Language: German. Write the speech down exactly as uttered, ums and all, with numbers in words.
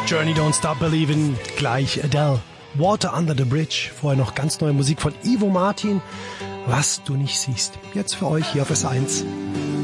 Journey Don't Stop Believin', gleich Adele. Water Under the Bridge, vorher noch ganz neue Musik von Ivo Martin. Was du nicht siehst. Jetzt für euch hier auf S eins.